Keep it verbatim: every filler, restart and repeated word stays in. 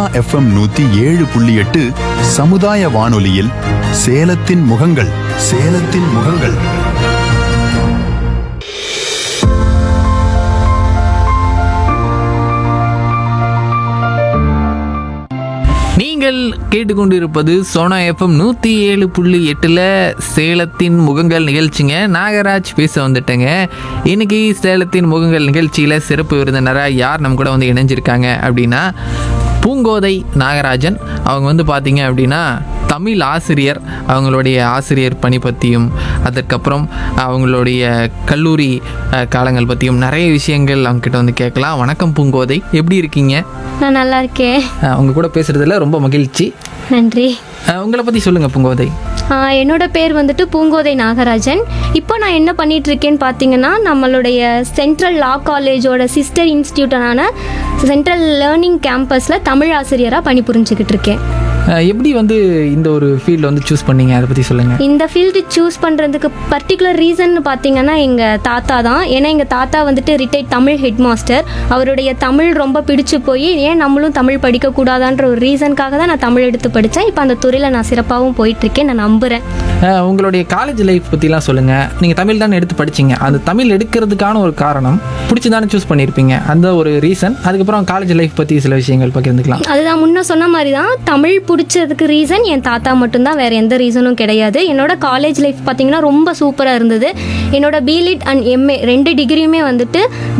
FM நூத்தி ஏழு புள்ளி எட்டு சமுதாய வானொலியில் சேலத்தின் முகங்கள் சேலத்தின் முகங்கள். நீங்கள் கேட்டுக்கொண்டிருப்பது சோனா எஃப்எம் நூற்றி ஏழு புள்ளி எட்டில் சேலத்தின் முகங்கள் நிகழ்ச்சிங்க. நாகராஜ் பேச வந்துட்டேங்க. இன்னைக்கு சேலத்தின் முகங்கள் நிகழ்ச்சியில் சிறப்பு விருந்தினராக யார் நம்ம கூட வந்து இணைஞ்சிருக்காங்க அப்படின்னா பூங்கோதை நாகராஜன். அவங்க வந்து பார்த்தீங்க அப்படின்னா தமிழ் ஆசிரியர். அவங்களுடைய ஆசிரியர் பணி பற்றியும் அதற்கப்புறம் அவங்களுடைய கல்லூரி காலங்கள் பற்றியும் நிறைய விஷயங்கள் அவங்ககிட்ட வந்து கேட்கலாம். வணக்கம் பூங்கோதை, எப்படி இருக்கீங்க? நான் நல்லா இருக்கேன். அவங்க கூட பேசுகிறதுல ரொம்ப மகிழ்ச்சி. நன்றி. உங்களை பற்றி சொல்லுங்கள் பூங்கோதை. என்னோட பேர் வந்துட்டு பூங்கோதை நாகராஜன். இப்போ நான் என்ன பண்ணிட்டு இருக்கேன்னு பார்த்தீங்கன்னா, நம்மளுடைய சென்ட்ரல் லா காலேஜோட சிஸ்டர் இன்ஸ்டியூட்டான சென்ட்ரல் லேர்னிங் கேம்பஸில் தமிழ் ஆசிரியராக பணிபுரிஞ்சுக்கிட்டு இருக்கேன். எப்படி வந்து இந்த ஒரு ஃபீல்டு வந்து சூஸ் பண்ணீங்க, அதை பற்றி சொல்லுங்கள். இந்த ஃபீல்டு சூஸ் பண்ணுறதுக்கு பர்டிகுலர் ரீசன் பார்த்தீங்கன்னா எங்கள் தாத்தா தான். ஏன்னா எங்கள் தாத்தா வந்துட்டு ரிட்டையர்ட் தமிழ் ஹெட் மாஸ்டர். அவருடைய தமிழ் ரொம்ப பிடிச்சு போய் ஏன் நம்மளும் தமிழ் படிக்கக்கூடாதான்ற ஒரு ரீசனுக்காக தான் நான் தமிழ் எடுத்து படித்தேன். இப்போ அந்த துறையில் நான் சிறப்பாகவும் போயிட்டுருக்கேன், நான் நம்புகிறேன். உங்களுடைய காலேஜ் லைஃப் பற்றிலாம் சொல்லுங்கள். நீங்கள் தமிழ் தானே எடுத்து படிச்சிங்க, அந்த தமிழ் எடுக்கிறதுக்கான ஒரு காரணம் பிடிச்சி தானே சூஸ் பண்ணியிருப்பீங்க, அந்த ஒரு ரீசன். அதுக்கப்புறம் காலேஜ் லைஃப் பற்றி சில விஷயங்கள் பகிர்ந்துக்கலாம். அதுதான் முன்ன சொன்ன மாதிரி தான், தமிழ் பிடிச்சதுக்கு ரீசன் என் தாத்தா மட்டும்தான், வேறு எந்த ரீசனும் கிடையாது. என்னோட காலேஜ் லைஃப் பார்த்தீங்கன்னா ரொம்ப சூப்பராக இருந்தது. என்னோட பிலிட் அண்ட் எம்ஏ ரெண்டு டிகிரியுமே வந்துட்டு